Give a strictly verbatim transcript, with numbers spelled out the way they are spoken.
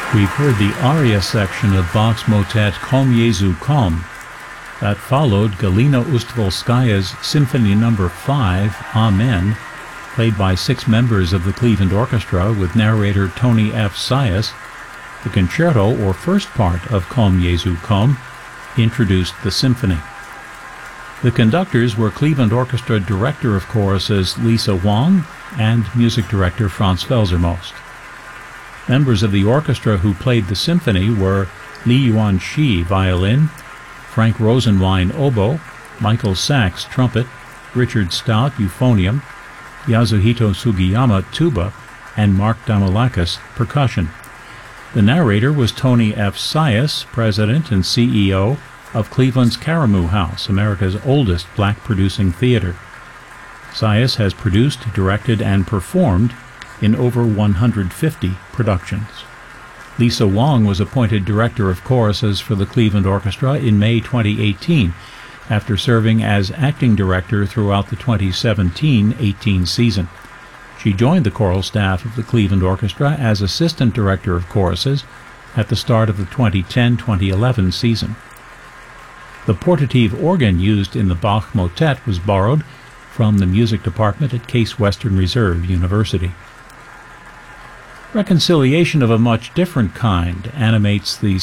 We've heard the aria section of Bach's motet Kom Jesu Kom. That followed Galina Ustvolskaya's Symphony Number five, Amen, played by six members of the Cleveland Orchestra with narrator Tony F. Sias. The concerto, or first part of Kom Jesu Kom, introduced the symphony. The conductors were Cleveland Orchestra Director of Choruses Lisa Wong and Music Director Franz Felsermost. Members of the orchestra who played the symphony were Li Yuan Shi, violin, Frank Rosenwein, oboe, Michael Sachs, trumpet, Richard Stout, euphonium, Yasuhito Sugiyama, tuba, and Mark Damalakis, percussion. The narrator was Tony F. Sias, president and C E O of Cleveland's Karamu House, America's oldest black-producing theater. Sias has produced, directed, and performed in over one hundred fifty productions. Lisa Wong was appointed Director of Choruses for the Cleveland Orchestra in May twenty eighteen, after serving as acting director throughout the twenty seventeen eighteen season. She joined the choral staff of the Cleveland Orchestra as Assistant Director of Choruses at the start of the twenty ten twenty eleven season. The portative organ used in the Bach motet was borrowed from the music department at Case Western Reserve University. Reconciliation of a much different kind animates the